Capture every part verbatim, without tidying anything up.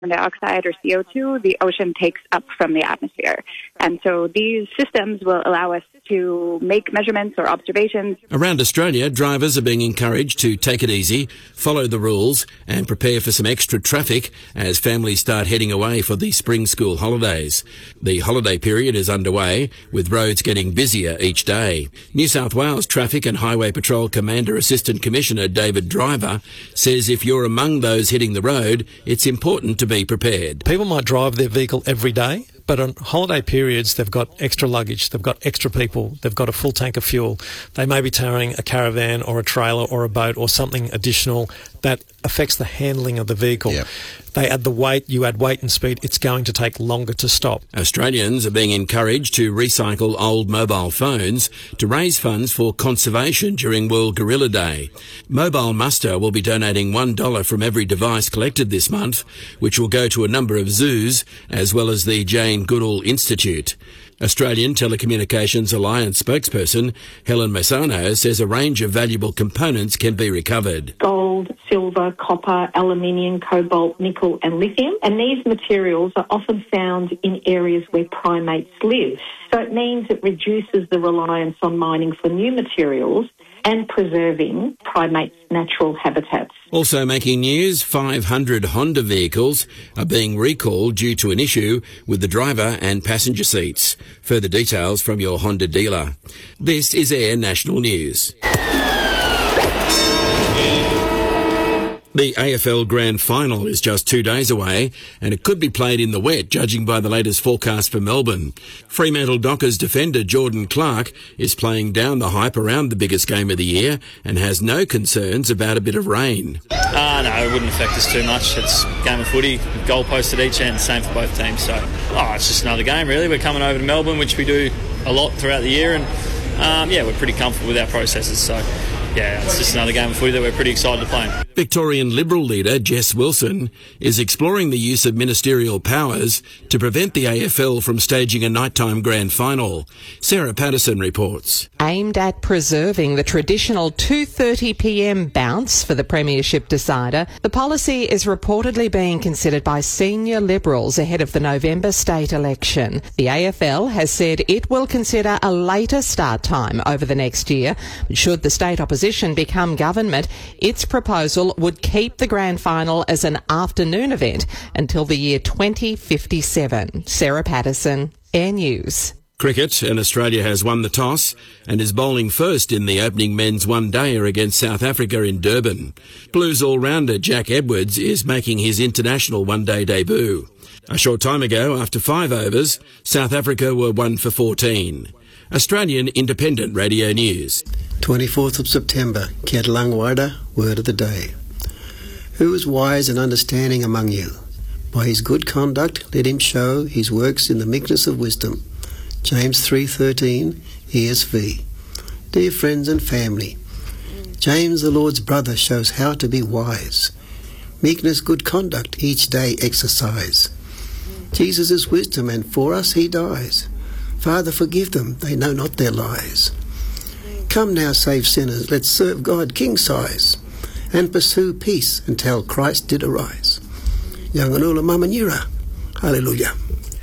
dioxide or C O two the ocean takes up from the atmosphere. And so these systems will allow us to make measurements or observations. Around Australia, drivers are being encouraged to take it easy, follow the rules and prepare for some extra traffic as families start heading away for the spring school holidays. The holiday period is underway, with roads getting busier each day. New South Wales Traffic and Highway Patrol Commander Assistant Commissioner David Driver says if you're among those hitting the road, it's important to be prepared. People might drive their vehicle every day, but on holiday periods, they've got extra luggage, they've got extra people, they've got a full tank of fuel. They may be towing a caravan or a trailer or a boat or something additional that affects the handling of the vehicle. Yep. They add the weight, you add weight and speed, it's going to take longer to stop. Australians are being encouraged to recycle old mobile phones to raise funds for conservation during World Gorilla Day. Mobile Muster will be donating one dollar from every device collected this month, which will go to a number of zoos as well as the Jane Goodall Institute. Australian Telecommunications Alliance spokesperson Helen Messano says a range of valuable components can be recovered. Gold, silver, copper, aluminium, cobalt, nickel and lithium. And these materials are often found in areas where primates live. So it means it reduces the reliance on mining for new materials and preserving primates' natural habitats. Also making news, five hundred Honda vehicles are being recalled due to an issue with the driver and passenger seats. Further details from your Honda dealer. This is Air National News. The A F L Grand Final is just two days away and it could be played in the wet, judging by the latest forecast for Melbourne. Fremantle Dockers defender Jordan Clark is playing down the hype around the biggest game of the year and has no concerns about a bit of rain. Uh, no, it wouldn't affect us too much. It's a game of footy, goalpost at each end, same for both teams. So, oh, it's just another game really. We're coming over to Melbourne, which we do a lot throughout the year, and um, yeah, we're pretty comfortable with our processes. So, yeah, it's just another game of footy that we're pretty excited to play in. Victorian Liberal leader Jess Wilson is exploring the use of ministerial powers to prevent the A F L from staging a nighttime grand final. Sarah Patterson reports. Aimed at preserving the traditional two thirty p m bounce for the premiership decider, the policy is reportedly being considered by senior Liberals ahead of the November state election. The A F L has said it will consider a later start time over the next year. Should the state opposition become government, its proposal would keep the grand final as an afternoon event until the year twenty fifty-seven. Sarah Patterson, Air News. Cricket, and Australia has won the toss and is bowling first in the opening men's one-dayer against South Africa in Durban. Blues all-rounder Jack Edwards is making his international one-day debut. A short time ago, after five overs, South Africa were one for fourteen. Australian Independent Radio News. twenty-fourth of September, Kiat Lang Wada, Word of the Day. Who is wise and understanding among you? By his good conduct let him show his works in the meekness of wisdom. James three thirteen, E S V. Dear friends and family, James, the Lord's brother, shows how to be wise. Meekness, good conduct, each day exercise. Jesus is wisdom, and for us he dies. Father, forgive them, they know not their lies. Come now, save sinners, let's serve God king size, and pursue peace until Christ did arise. Yanganula Mamanura. Hallelujah.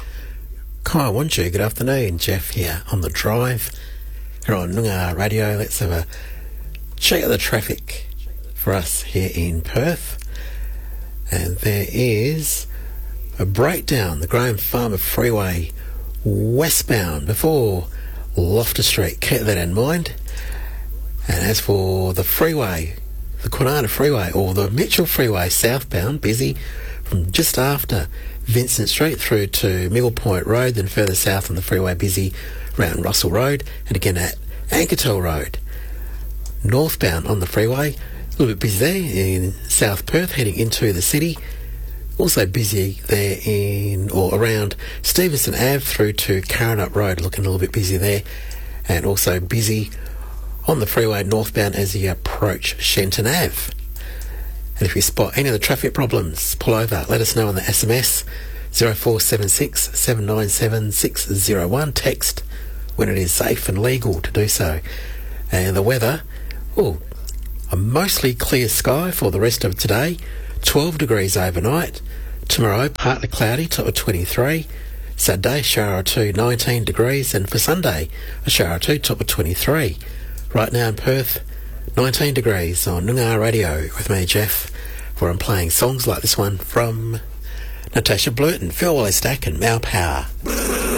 Kai Wanchu, good afternoon. Jeff here on the drive here on Noongar Radio. Let's have a check of the traffic for us here in Perth. And there is a breakdown, the Graham Farmer Freeway westbound before Loftus Street. Keep that in mind. And as for the freeway, the Kwinana Freeway or the Mitchell Freeway southbound, busy from just after Vincent Street through to Middle Point Road, then further south on the freeway, busy around Russell Road and again at Ankertel Road. Northbound on the freeway, a little bit busy there in South Perth heading into the city. Also busy there in or around Stevenson Ave through to Karrinyup Road, looking a little bit busy there. And also busy on the freeway northbound as you approach Shenton Ave. And if you spot any of the traffic problems, pull over. Let us know on the S M S zero four seven six, seven nine seven, six zero one. Text when it is safe and legal to do so. And the weather, oh, a mostly clear sky for the rest of today. twelve degrees overnight, Tomorrow, partly cloudy, top of twenty-three. Saturday, shower or two, nineteen degrees. And for Sunday, a shower or two, top of twenty-three. Right now in Perth, nineteen degrees on Noongar Radio with me, Jeff, where I'm playing songs like this one from Natasha Blurton, Phil Wallace Stack and Mal Power.